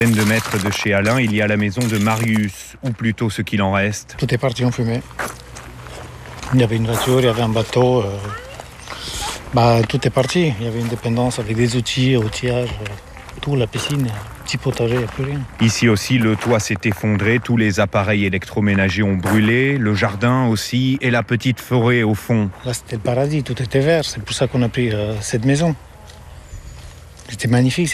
De mètres de chez Alain, il y a la maison de Marius, ou plutôt ce qu'il en reste. Tout est parti en fumée. Il y avait une voiture, il y avait un bateau. Tout est parti. Il y avait une dépendance avec des outils, outillage, tout, la piscine, petit potager, il n'y a plus rien. Ici aussi, le toit s'est effondré, tous les appareils électroménagers ont brûlé, le jardin aussi, et la petite forêt au fond. Là, c'était le paradis, tout était vert. C'est pour ça qu'on a pris cette maison. C'était magnifique,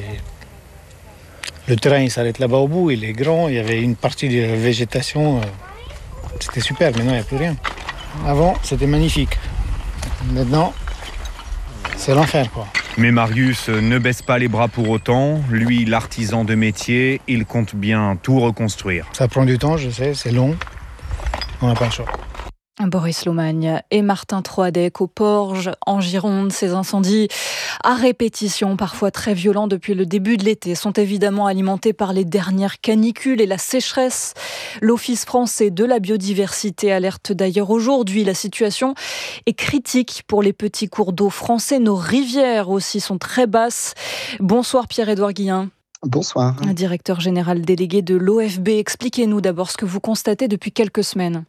Le terrain, il s'arrête là-bas au bout, il est grand, il y avait une partie de végétation. C'était super, maintenant, il n'y a plus rien. Avant, c'était magnifique. Maintenant, c'est l'enfer, quoi. Mais Marius ne baisse pas les bras pour autant. Lui, l'artisan de métier, il compte bien tout reconstruire. Ça prend du temps, je sais, c'est long. On n'a pas le choix. Boris Lomagne et Martin Troadec au Porge, en Gironde. Ces incendies à répétition, parfois très violents depuis le début de l'été, sont évidemment alimentés par les dernières canicules et la sécheresse. L'Office français de la biodiversité alerte d'ailleurs aujourd'hui. La situation est critique pour les petits cours d'eau français. Nos rivières aussi sont très basses. Bonsoir Pierre-Édouard Guillain. Bonsoir. Directeur général délégué de l'OFB. Expliquez-nous d'abord ce que vous constatez depuis quelques semaines.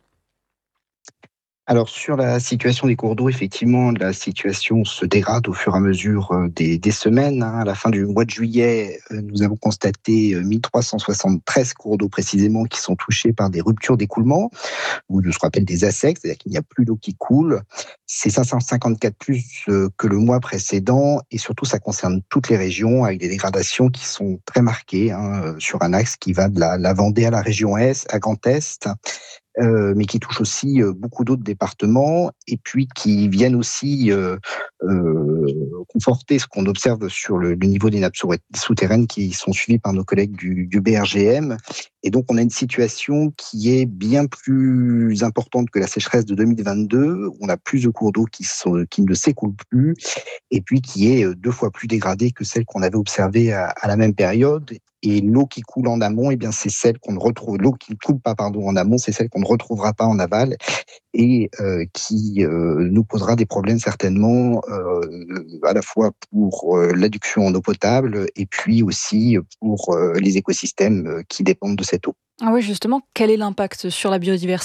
Alors sur la situation des cours d'eau, effectivement, la situation se dégrade au fur et à mesure des semaines. À la fin du mois de juillet, nous avons constaté 1373 cours d'eau précisément qui sont touchés par des ruptures d'écoulement, ou de ce qu'on appelle des ASEC, c'est-à-dire qu'il n'y a plus d'eau qui coule. C'est 554 plus que le mois précédent, et surtout ça concerne toutes les régions avec des dégradations qui sont très marquées, sur un axe qui va de la Vendée à la région Est, à Grand Est. Mais qui touchent aussi beaucoup d'autres départements et puis qui viennent aussi conforter ce qu'on observe sur le niveau des nappes souterraines qui sont suivies par nos collègues du BRGM. Et donc, on a une situation qui est bien plus importante que la sécheresse de 2022. On a plus de cours d'eau qui ne s'écoulent plus et puis qui est 2 fois plus dégradée que celle qu'on avait observée à la même période. Et l'eau qui coule en amont, c'est celle qu'on ne retrouve. L'eau qui ne coule pas, en amont, c'est celle qu'on ne retrouvera pas en aval et qui nous posera des problèmes certainement à la fois pour l'adduction en eau potable et puis aussi pour les écosystèmes qui dépendent de cette eau. Ah oui, justement, quel est l'impact sur la biodiversité ?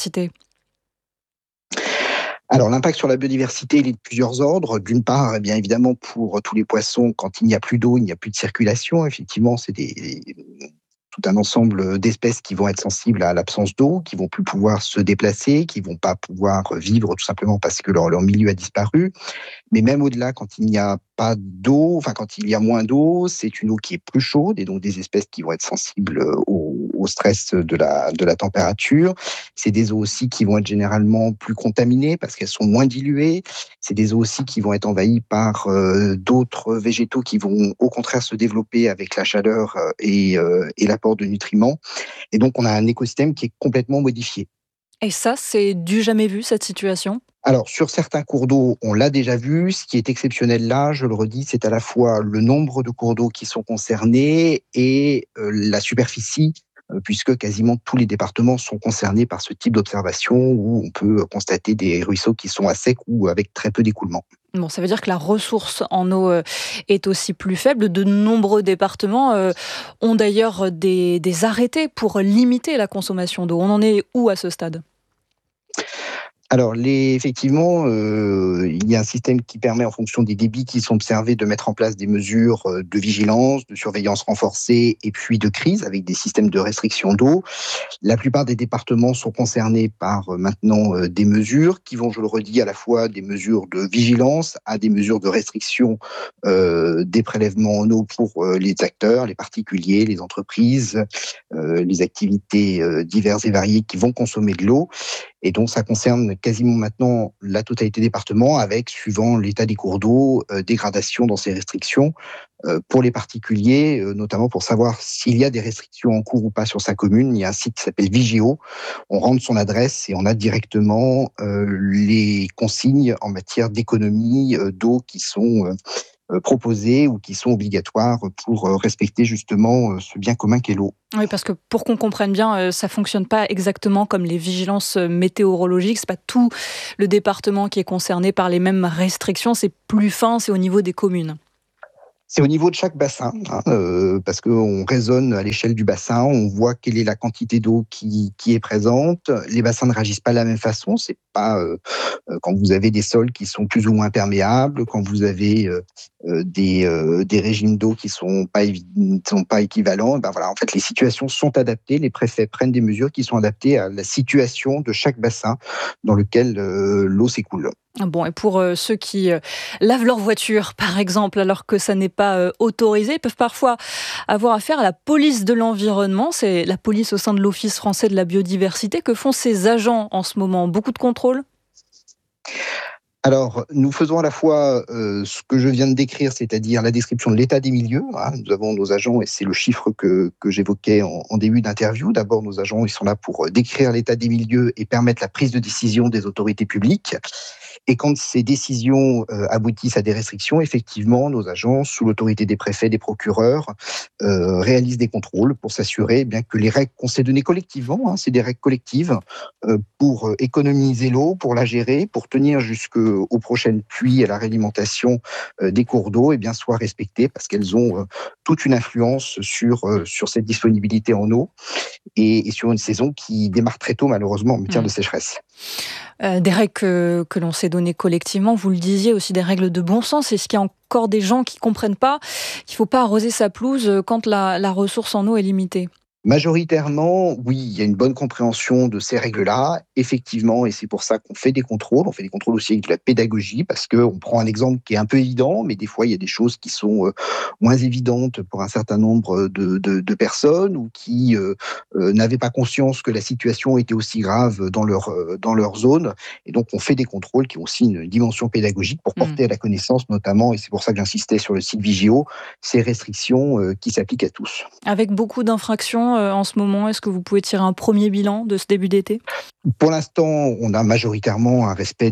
Alors, l'impact sur la biodiversité, il est de plusieurs ordres. D'une part, bien évidemment, pour tous les poissons, quand il n'y a plus d'eau, il n'y a plus de circulation. Effectivement, c'est tout un ensemble d'espèces qui vont être sensibles à l'absence d'eau, qui vont plus pouvoir se déplacer, qui vont pas pouvoir vivre tout simplement parce que leur milieu a disparu. Mais même au-delà, quand il n'y a pas d'eau, quand il y a moins d'eau, c'est une eau qui est plus chaude et donc des espèces qui vont être sensibles au stress de la température. C'est des eaux aussi qui vont être généralement plus contaminées parce qu'elles sont moins diluées. C'est des eaux aussi qui vont être envahies par d'autres végétaux qui vont au contraire se développer avec la chaleur et l'apport de nutriments. Et donc, on a un écosystème qui est complètement modifié. Et ça, c'est du jamais vu, cette situation ? Alors, sur certains cours d'eau, on l'a déjà vu. Ce qui est exceptionnel là, je le redis, c'est à la fois le nombre de cours d'eau qui sont concernés et la superficie, puisque quasiment tous les départements sont concernés par ce type d'observation où on peut constater des ruisseaux qui sont à sec ou avec très peu d'écoulement. Bon, ça veut dire que la ressource en eau est aussi plus faible. De nombreux départements ont d'ailleurs des arrêtés pour limiter la consommation d'eau. On en est où à ce stade ? Alors, effectivement, il y a un système qui permet, en fonction des débits qui sont observés, de mettre en place des mesures de vigilance, de surveillance renforcée et puis de crise avec des systèmes de restriction d'eau. La plupart des départements sont concernés par maintenant des mesures qui vont, je le redis, à la fois des mesures de vigilance à des mesures de restriction des prélèvements en eau pour les acteurs, les particuliers, les entreprises, les activités diverses et variées qui vont consommer de l'eau. Et donc, ça concerne quasiment maintenant la totalité des départements avec, suivant l'état des cours d'eau, dégradation dans ces restrictions. Pour les particuliers, notamment pour savoir s'il y a des restrictions en cours ou pas sur sa commune, il y a un site qui s'appelle Vigéo. On rentre son adresse et on a directement les consignes en matière d'économie d'eau qui sont proposées ou qui sont obligatoires pour respecter justement ce bien commun qu'est l'eau. Oui, parce que pour qu'on comprenne bien, ça fonctionne pas exactement comme les vigilances météorologiques. C'est pas tout le département qui est concerné par les mêmes restrictions. C'est plus fin, c'est au niveau des communes. C'est au niveau de chaque bassin, parce qu'on raisonne à l'échelle du bassin, on voit quelle est la quantité d'eau qui est présente. Les bassins ne réagissent pas de la même façon. C'est pas quand vous avez des sols qui sont plus ou moins perméables, quand vous avez des régimes d'eau qui sont pas équivalents. Ben voilà, en fait, les situations sont adaptées. Les préfets prennent des mesures qui sont adaptées à la situation de chaque bassin dans lequel l'eau s'écoule. Bon, et pour ceux qui lavent leur voiture, par exemple, alors que ça n'est pas autorisé, ils peuvent parfois avoir affaire à la police de l'environnement. C'est la police au sein de l'Office français de la biodiversité. Que font ces agents en ce moment? Beaucoup de contrôles? Alors, nous faisons à la fois ce que je viens de décrire, c'est-à-dire la description de l'état des milieux. Nous avons nos agents, et c'est le chiffre que j'évoquais en début d'interview. D'abord, nos agents, ils sont là pour décrire l'état des milieux et permettre la prise de décision des autorités publiques. Et quand ces décisions aboutissent à des restrictions, effectivement, nos agents, sous l'autorité des préfets, des procureurs, réalisent des contrôles pour s'assurer bien que les règles qu'on s'est données collectivement, c'est des règles collectives pour économiser l'eau, pour la gérer, pour tenir jusqu'aux prochaines pluies et à la réalimentation des cours d'eau, soient respectées parce qu'elles ont toute une influence sur cette disponibilité en eau et sur une saison qui démarre très tôt, malheureusement, en matière de sécheresse. Des règles que l'on s'est données collectivement, vous le disiez, aussi des règles de bon sens. Est-ce qu'il y a encore des gens qui ne comprennent pas qu'il ne faut pas arroser sa pelouse quand la ressource en eau est limitée? Majoritairement, oui, il y a une bonne compréhension de ces règles-là, effectivement, et c'est pour ça qu'on fait des contrôles. On fait des contrôles aussi avec de la pédagogie, parce qu'on prend un exemple qui est un peu évident, mais des fois, il y a des choses qui sont moins évidentes pour un certain nombre de personnes ou qui n'avaient pas conscience que la situation était aussi grave dans leur zone. Et donc, on fait des contrôles qui ont aussi une dimension pédagogique pour porter à la connaissance, notamment, et c'est pour ça que j'insistais sur le site Vigio, ces restrictions qui s'appliquent à tous. Avec beaucoup d'infractions en ce moment, est-ce que vous pouvez tirer un premier bilan de ce début d'été? Pour l'instant, on a majoritairement un respect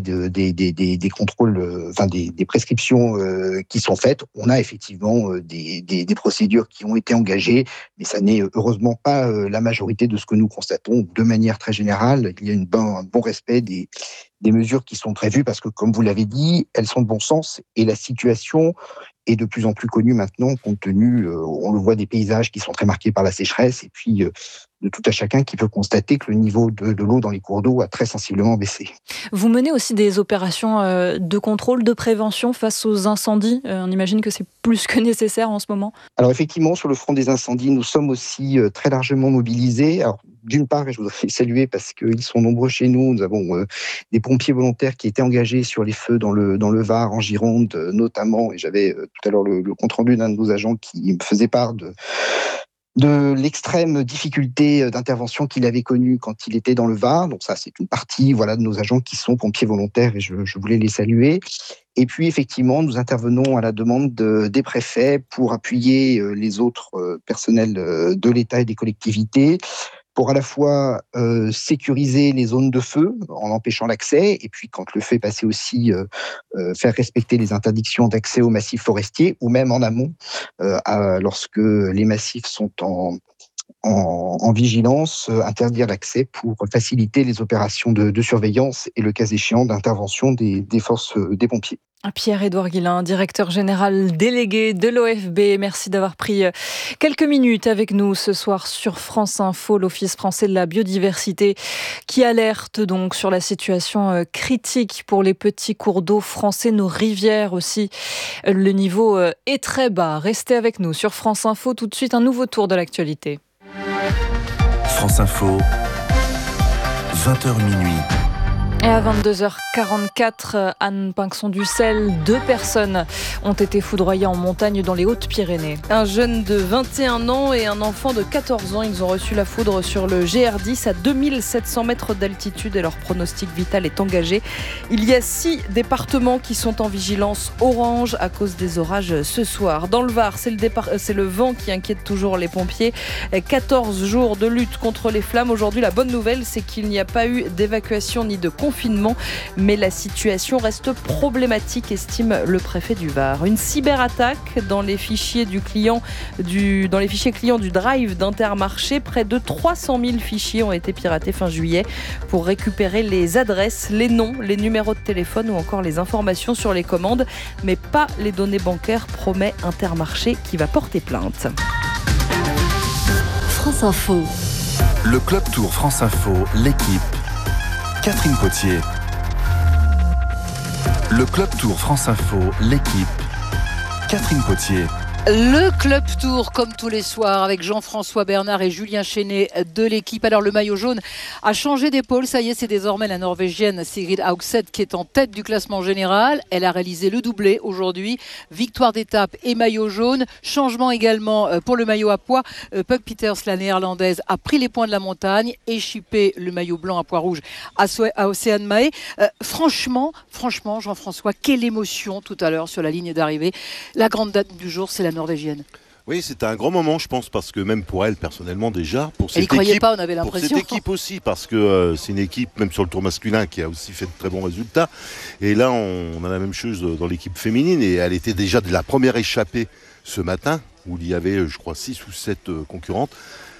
des contrôles, des prescriptions qui sont faites. On a effectivement des procédures qui ont été engagées, mais ça n'est heureusement pas la majorité de ce que nous constatons. De manière très générale, il y a un bon respect des mesures qui sont prévues parce que, comme vous l'avez dit, elles sont de bon sens et la situation est de plus en plus connue maintenant compte tenu, on le voit, des paysages qui sont très marqués par la sécheresse et puis de tout à chacun qui peut constater que le niveau de l'eau dans les cours d'eau a très sensiblement baissé. Vous menez aussi des opérations de contrôle, de prévention face aux incendies. On imagine que c'est plus que nécessaire en ce moment. Alors effectivement, sur le front des incendies, nous sommes aussi très largement mobilisés. Alors, d'une part, et je voudrais les saluer parce qu'ils sont nombreux chez nous, nous avons des pompiers volontaires qui étaient engagés sur les feux dans le Var, en Gironde notamment, et j'avais tout à l'heure le compte-rendu d'un de nos agents qui me faisait part de l'extrême difficulté d'intervention qu'il avait connue quand il était dans le Var. Donc ça, c'est une partie de nos agents qui sont pompiers volontaires et je voulais les saluer. Et puis effectivement, nous intervenons à la demande des préfets pour appuyer les autres personnels de l'État et des collectivités pour à la fois sécuriser les zones de feu en empêchant l'accès, et puis quand le feu est passé aussi, faire respecter les interdictions d'accès aux massifs forestiers, ou même en amont, lorsque les massifs sont en vigilance, interdire l'accès pour faciliter les opérations de surveillance et le cas échéant d'intervention des forces des pompiers. Pierre-Édouard Guillain, directeur général délégué de l'OFB, merci d'avoir pris quelques minutes avec nous ce soir sur France Info, l'Office français de la biodiversité qui alerte donc sur la situation critique pour les petits cours d'eau français, nos rivières aussi. Le niveau est très bas. Restez avec nous sur France Info, tout de suite un nouveau tour de l'actualité. France Info, 20h minuit. Et à 22h44, Anne Pinxon-Dussel, 2 personnes ont été foudroyées en montagne dans les Hautes-Pyrénées. Un jeune de 21 ans et un enfant de 14 ans, ils ont reçu la foudre sur le GR10 à 2700 mètres d'altitude et leur pronostic vital est engagé. Il y a 6 départements qui sont en vigilance orange à cause des orages ce soir. Dans le Var, c'est le vent qui inquiète toujours les pompiers. 14 jours de lutte contre les flammes. Aujourd'hui, la bonne nouvelle, c'est qu'il n'y a pas eu d'évacuation ni de confinement confinement. Mais la situation reste problématique, estime le préfet du Var. Une cyberattaque dans les fichiers clients du Drive d'Intermarché. Près de 300 000 fichiers ont été piratés fin juillet pour récupérer les adresses, les noms, les numéros de téléphone ou encore les informations sur les commandes, mais pas les données bancaires, promet Intermarché qui va porter plainte. France Info. Le Club Tour France Info, l'équipe. Catherine Potier. Le Club Tour France Info, l'équipe. Catherine Potier. Le Club Tour, comme tous les soirs, avec Jean-François Bernard et Julien Chenet de l'équipe. Alors, le maillot jaune a changé d'épaule. Ça y est, c'est désormais la Norvégienne Sigrid Haugset qui est en tête du classement général. Elle a réalisé le doublé aujourd'hui. Victoire d'étape et maillot jaune. Changement également pour le maillot à pois. Puk Peters, la néerlandaise, a pris les points de la montagne et chippé le maillot blanc à pois rouge à Océane Mahé. Franchement, Jean-François, quelle émotion tout à l'heure sur la ligne d'arrivée. La grande date du jour, c'est la Norvégienne. Oui, c'était un grand moment, je pense, parce que même pour elle, personnellement, déjà, pour cette elle y croyait équipe, pas, on avait l'impression. Pour cette équipe aussi, parce que c'est une équipe, même sur le tour masculin, qui a aussi fait de très bons résultats. Et là, on a la même chose dans l'équipe féminine, et elle était déjà de la première échappée ce matin, où il y avait, je crois, 6 ou 7 concurrentes.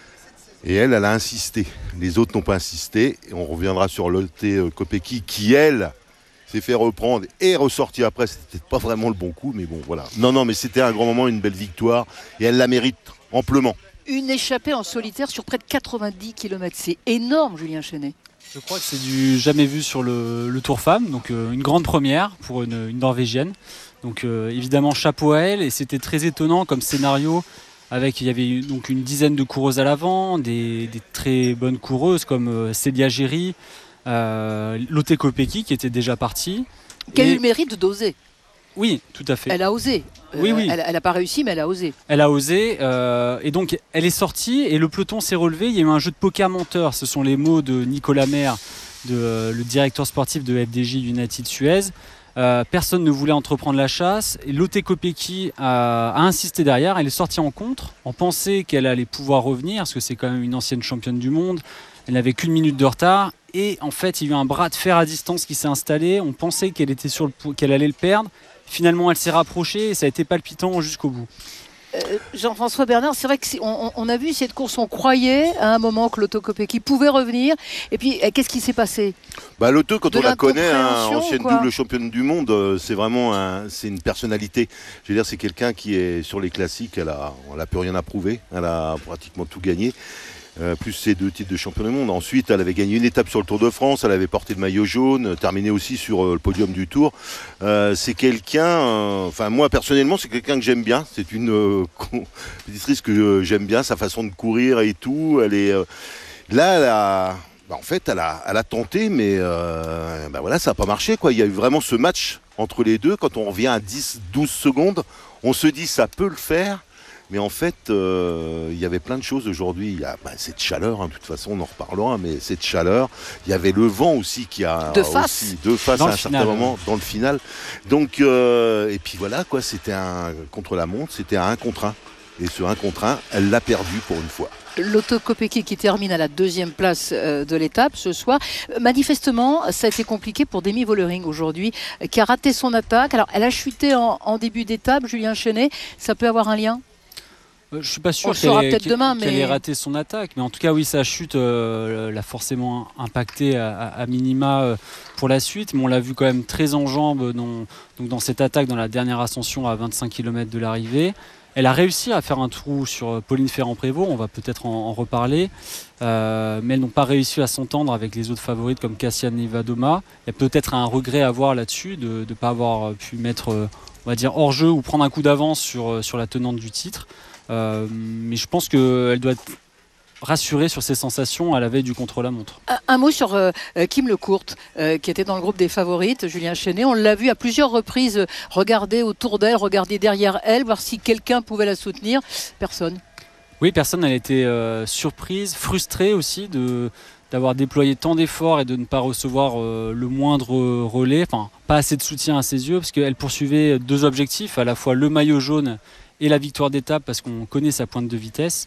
Et elle a insisté. Les autres n'ont pas insisté. Et on reviendra sur Lotte Kopecky, qui, elle, s'est fait reprendre et ressorti après. C'était pas vraiment le bon coup, mais bon, voilà. Non, mais c'était un grand moment, une belle victoire, et elle la mérite amplement. Une échappée en solitaire sur près de 90 km. C'est énorme, Julien Chenet. Je crois que c'est du jamais vu sur le Tour Femmes, donc une grande première pour une Norvégienne. Donc évidemment, chapeau à elle, et c'était très étonnant comme scénario. Il y avait donc une dizaine de coureuses à l'avant, des très bonnes coureuses comme Célia Géry, Lotte Kopecky qui était déjà partie. Qui a eu le mérite d'oser. Oui, tout à fait. Elle a osé. Oui. Elle n'a pas réussi, mais elle a osé. Elle a osé, et donc elle est sortie et le peloton s'est relevé. Il y a eu un jeu de poker menteur. Ce sont les mots de Nicolas Maire, le directeur sportif de FDJ United Suez. Personne ne voulait entreprendre la chasse. Et Lotte Kopecky a insisté derrière. Elle est sortie en contre. On pensait qu'elle allait pouvoir revenir, parce que c'est quand même une ancienne championne du monde. Elle n'avait qu'une minute de retard. Et en fait, il y a eu un bras de fer à distance qui s'est installé. On pensait qu'elle allait le perdre. Finalement, elle s'est rapprochée et ça a été palpitant jusqu'au bout. Jean-François Bernard, c'est vrai qu'on a vu cette course, on croyait à un moment que Lotte Kopecky pouvait revenir. Et puis, qu'est-ce qui s'est passé ? Lotte, quand on la connaît, ancienne double championne du monde, c'est vraiment c'est une personnalité. Je veux dire, c'est quelqu'un qui est sur les classiques, elle a plus rien à prouver, elle a pratiquement tout gagné. Plus ses 2 titres de champion du monde. Ensuite, elle avait gagné une étape sur le Tour de France, elle avait porté le maillot jaune, terminé aussi sur le podium du Tour. C'est quelqu'un, moi personnellement, c'est quelqu'un que j'aime bien. C'est une compétitrice que j'aime bien, sa façon de courir et tout. Elle est là, elle a tenté, mais voilà, ça n'a pas marché, quoi. Il y a eu vraiment ce match entre les deux. Quand on revient à 10-12 secondes, on se dit ça peut le faire. Mais en fait, il y avait plein de choses aujourd'hui. Il y a cette chaleur, de toute façon, on en reparlera, mais cette chaleur. Il y avait le vent aussi qui a de face à un certain moment dans le final. Donc, et puis voilà, quoi, c'était contre la montre, c'était un 1 contre 1. Et ce 1 contre 1, elle l'a perdu pour une fois. Lotte Kopecky qui termine à la 2e place de l'étape ce soir. Manifestement, ça a été compliqué pour Demi Vollering aujourd'hui, qui a raté son attaque. Alors, elle a chuté en début d'étape, Julien Chenet. Ça peut avoir un lien ? Je ne suis pas sûr qu'elle ait raté son attaque, mais en tout cas oui, sa chute l'a forcément impacté à minima pour la suite, mais on l'a vu quand même très en jambes dans cette attaque dans la dernière ascension à 25 km de l'arrivée. Elle a réussi à faire un trou sur Pauline Ferrand-Prévot, on va peut-être en reparler, mais elles n'ont pas réussi à s'entendre avec les autres favorites comme Kasia Nevadoma. Il y a peut-être un regret à avoir là-dessus de ne pas avoir pu mettre, on va dire, hors jeu ou prendre un coup d'avance sur la tenante du titre. Mais je pense qu'elle doit être rassurée sur ses sensations à la veille du contre-la-montre. Un mot sur Kim Lecourt, qui était dans le groupe des favorites, Julien Chenet. On l'a vu à plusieurs reprises regarder autour d'elle, regarder derrière elle, voir si quelqu'un pouvait la soutenir. Personne. Oui, personne. Elle était surprise, frustrée aussi d'avoir déployé tant d'efforts et de ne pas recevoir le moindre relais, enfin pas assez de soutien à ses yeux, parce qu'elle poursuivait 2 objectifs, à la fois le maillot jaune et la victoire d'étape, parce qu'on connaît sa pointe de vitesse.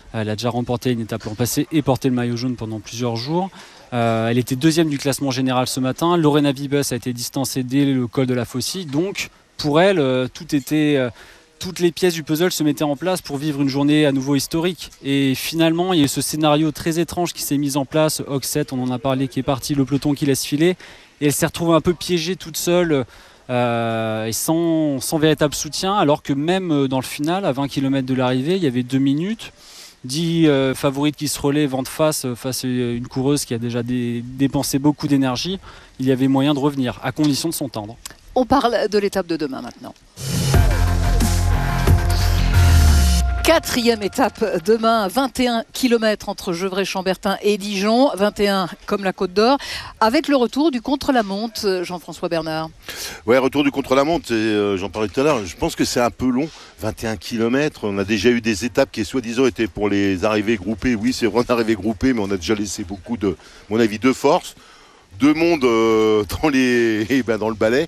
Elle a déjà remporté une étape l'an passé et porté le maillot jaune pendant plusieurs jours. Elle était deuxième du classement général ce matin. Lorena Wiebes a été distancée dès le col de la Faucille. Donc pour elle, toutes les pièces du puzzle se mettaient en place pour vivre une journée à nouveau historique. Et finalement, il y a eu ce scénario très étrange qui s'est mis en place. Oxet, on en a parlé, qui est parti, le peloton qui laisse filer. Et elle s'est retrouvée un peu piégée toute seule et sans véritable soutien. Alors que même dans le final, à 20 km de l'arrivée, il y avait 2 minutes. 10 favorites qui se relaient vent de face à une coureuse qui a déjà dépensé beaucoup d'énergie. Il y avait moyen de revenir, à condition de s'entendre. On parle de l'étape de demain maintenant. 4e étape demain, 21 km entre Gevrey-Chambertin et Dijon, 21 comme la Côte d'Or, avec le retour du contre-la-montre, Jean-François Bernard. Ouais, retour du contre-la-montre, j'en parlais tout à l'heure, je pense que c'est un peu long, 21 km, on a déjà eu des étapes qui soi-disant étaient pour les arrivées groupées, oui c'est vrai en arrivée groupée, mais on a déjà laissé beaucoup de, à mon avis, de force, de monde dans le balai.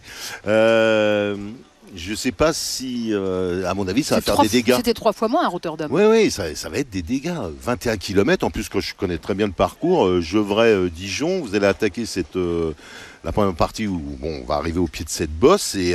Je ne sais pas si, à mon avis, ça va faire des dégâts. C'était 3 fois moins à Rotterdam. Oui, ça va être des dégâts. 21 km, en plus, quand je connais très bien le parcours, Gevrey-Dijon, vous allez attaquer la première partie où on va arriver au pied de cette bosse et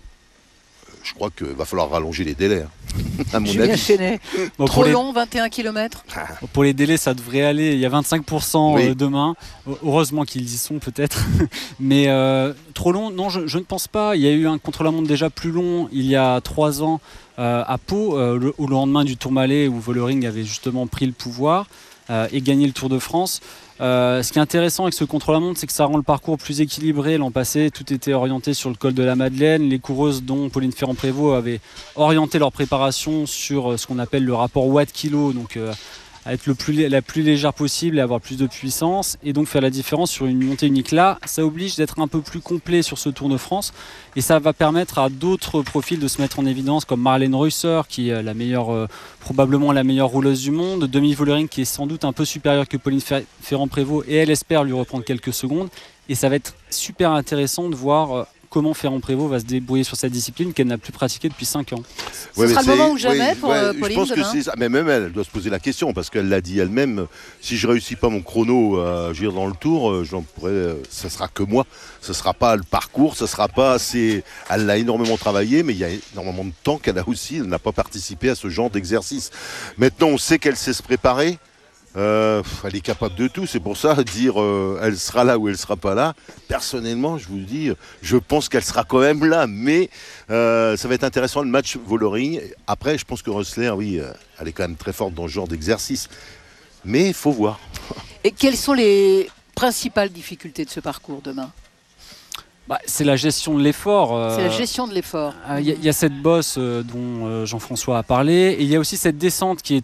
je crois qu'il va falloir rallonger les délais, à mon avis. Chénet. Trop long, 21 km. Pour les délais, ça devrait aller. Il y a 25% demain. Heureusement qu'ils y sont peut-être. Mais trop long, non, je ne pense pas. Il y a eu un contre-la-montre déjà plus long il y a 3 ans à Pau, au lendemain du Tourmalet où Vollering avait justement pris le pouvoir et gagné le Tour de France. Ce qui est intéressant avec ce contre-la-montre, c'est que ça rend le parcours plus équilibré. L'an passé, tout était orienté sur le col de la Madeleine. Les coureuses, dont Pauline Ferrand-Prévot, avaient orienté leur préparation sur ce qu'on appelle le rapport watt-kilo, donc être la plus légère possible et avoir plus de puissance, et donc faire la différence sur une montée unique. Là, ça oblige d'être un peu plus complet sur ce Tour de France, et ça va permettre à d'autres profils de se mettre en évidence, comme Marlène Reusser, qui est probablement la meilleure rouleuse du monde, Demi Vollering, qui est sans doute un peu supérieure que Pauline Ferrand-Prévot, et elle espère lui reprendre quelques secondes. Et ça va être super intéressant de voir comment Ferrand-Prévot va se débrouiller sur cette discipline qu'elle n'a plus pratiquée depuis 5 ans. Ce sera le moment ou jamais pour Pauline. Je pense que c'est ça. Mais même elle doit se poser la question, parce qu'elle l'a dit elle-même, si je ne réussis pas mon chrono dans le tour, ça sera que moi. Ce ne sera pas le parcours, ce sera pas assez. Elle l'a énormément travaillé, mais il y a énormément de temps qu'elle a aussi. Elle n'a pas participé à ce genre d'exercice. Maintenant, on sait qu'elle sait se préparer. Elle est capable de tout, c'est pour ça dire elle sera là ou elle sera pas là. Personnellement, je vous dis, je pense qu'elle sera quand même là, mais ça va être intéressant le match Vollering. Après, je pense que Rössler, elle est quand même très forte dans ce genre d'exercice, mais il faut voir. Et quelles sont les principales difficultés de ce parcours demain ? C'est la gestion de l'effort. C'est la gestion de l'effort. Il y a cette bosse dont Jean-François a parlé, et il y a aussi cette descente qui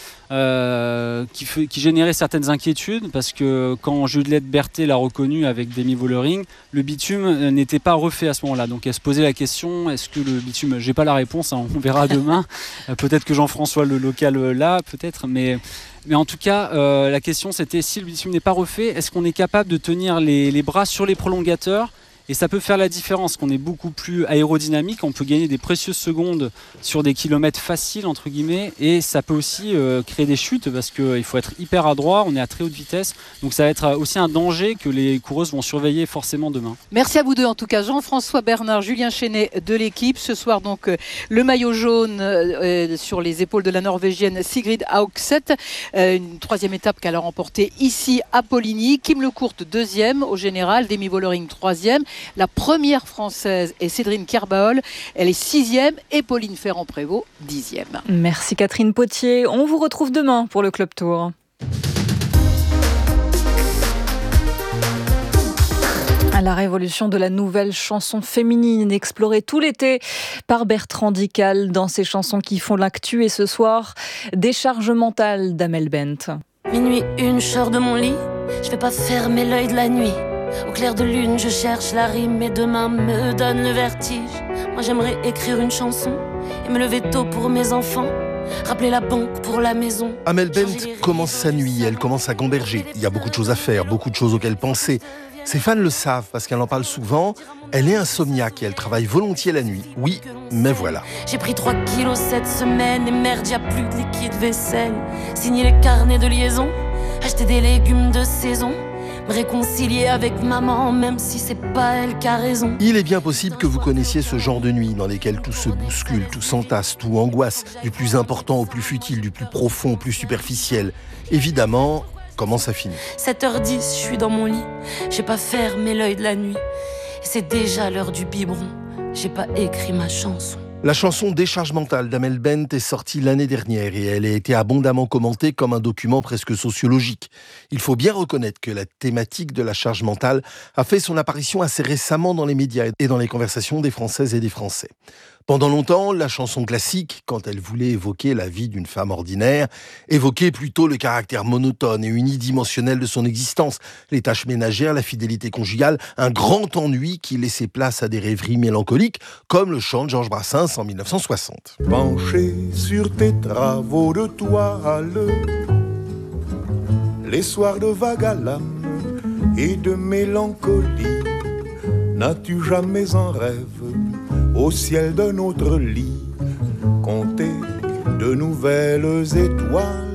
générait certaines inquiétudes, parce que quand Juliette Berthet l'a reconnu avec Demi Vollering, le bitume n'était pas refait à ce moment-là. Donc elle se posait la question, est-ce que le bitume, j'ai pas la réponse, on verra demain. Peut-être que Jean-François le local l'a, peut-être, mais en tout cas, la question c'était, si le bitume n'est pas refait, est-ce qu'on est capable de tenir les bras sur les prolongateurs ? Et ça peut faire la différence, qu'on est beaucoup plus aérodynamique, on peut gagner des précieuses secondes sur des kilomètres faciles, entre guillemets, et ça peut aussi créer des chutes, parce qu'il faut être hyper adroit, on est à très haute vitesse, donc ça va être aussi un danger que les coureuses vont surveiller forcément demain. Merci à vous deux, en tout cas, Jean-François Bernard, Julien Chénet de l'équipe. Ce soir, donc, le maillot jaune sur les épaules de la Norvégienne Sigrid Aukset, une 3e étape qu'elle a remportée ici à Poligny. Kim Lecourt, 2e au général, Demi Vollering, 3e. La première française est Cédrine Kerbaol, elle est 6e, et Pauline Ferrand-Prévot, 10e. Merci Catherine Potier, on vous retrouve demain pour le Club Tour. À la révolution de la nouvelle chanson féminine explorée tout l'été par Bertrand Dical dans ses chansons qui font l'actu, et ce soir, Décharge mentale d'Amel Bent. Minuit 1, je sors de mon lit, je vais pas fermer l'œil de la nuit. Au clair de lune, je cherche la rime et demain me donne le vertige. Moi j'aimerais écrire une chanson et me lever tôt pour mes enfants. rappeler la banque pour la maison. Amel Bent commence sa nuit, elle commence à gamberger. Il y a beaucoup de choses à faire, beaucoup de choses auxquelles penser. Ses fans le savent parce qu'elle en parle souvent. Elle est insomniaque et elle travaille volontiers la nuit. Oui, mais voilà. J'ai pris 3 kilos cette semaine et merde, y a plus de liquide vaisselle. Signer les carnets de liaison, acheter des légumes de saison, me réconcilier avec maman même si c'est pas elle qui a raison. Il est bien possible que vous connaissiez ce genre de nuit dans lesquelles tout se bouscule, tout s'entasse, tout angoisse, du plus important au plus futile, du plus profond au plus superficiel. Évidemment, comment ça finit ? 7h10, je suis dans mon lit, j'ai pas fermé l'œil de la nuit. Et c'est déjà l'heure du biberon, j'ai pas écrit ma chanson. La chanson Décharge mentale d'Amel Bent est sortie l'année dernière et elle a été abondamment commentée comme un document presque sociologique. Il faut bien reconnaître que la thématique de la charge mentale a fait son apparition assez récemment dans les médias et dans les conversations des Françaises et des Français. Pendant longtemps, la chanson classique, quand elle voulait évoquer la vie d'une femme ordinaire, évoquait plutôt le caractère monotone et unidimensionnel de son existence, les tâches ménagères, la fidélité conjugale, un grand ennui qui laissait place à des rêveries mélancoliques, comme le chante Georges Brassens en 1960. Penché sur tes travaux de toile, les soirs de vague à l'âme et de mélancolie, n'as-tu jamais en rêve au ciel de notre lit compter de nouvelles étoiles?